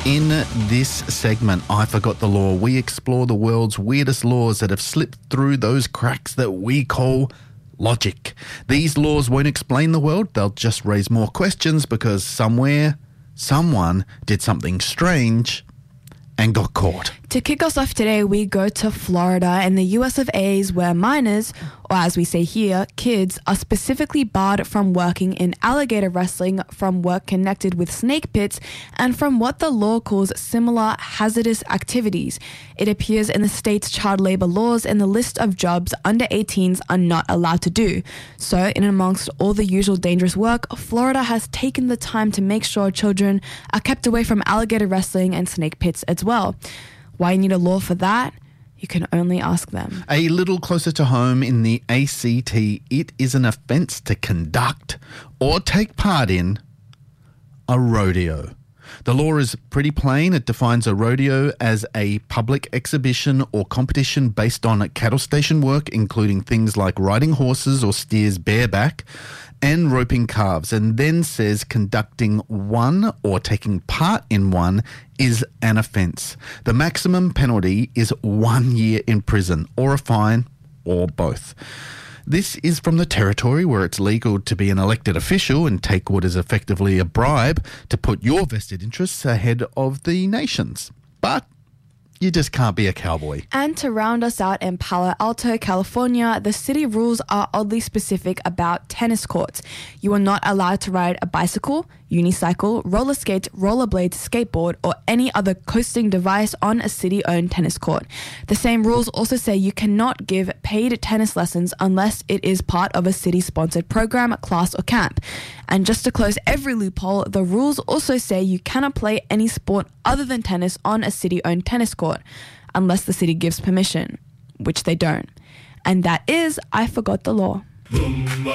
In this segment, I Forgot the Law, we explore the world's weirdest laws that have slipped through those cracks that we call logic. These laws won't explain the world, they'll just raise more questions because somewhere, someone did something strange and got caught. To kick us off today, we go to Florida in the US of A's, where minors, or as we say here, kids, are specifically barred from working in alligator wrestling, from work connected with snake pits, and from what the law calls similar hazardous activities. It appears in the state's child labor laws in the list of jobs under 18s are not allowed to do. So, in amongst all the usual dangerous work, Florida has taken the time to make sure children are kept away from alligator wrestling and snake pits as well. Why you need a law for that? You can only ask them. A little closer to home in the ACT, it is an offence to conduct or take part in a rodeo. The law is pretty plain. It defines a rodeo as a public exhibition or competition based on cattle station work, including things like riding horses or steers bareback and roping calves, and then says conducting one or taking part in one is an offence. The maximum penalty is 1 year in prison or a fine or both. This is from the territory where it's legal to be an elected official and take what is effectively a bribe to put your vested interests ahead of the nation's. But you just can't be a cowboy. And to round us out in Palo Alto, California, the city rules are oddly specific about tennis courts. You are not allowed to ride a bicycle, unicycle, roller skate, rollerblade, skateboard, or any other coasting device on a city-owned tennis court. The same rules also say you cannot give paid tennis lessons unless it is part of a city-sponsored program, class, or camp. And just to close every loophole, the rules also say you cannot play any sport other than tennis on a city-owned tennis court, unless the city gives permission, which they don't. And that is I Forgot the Law.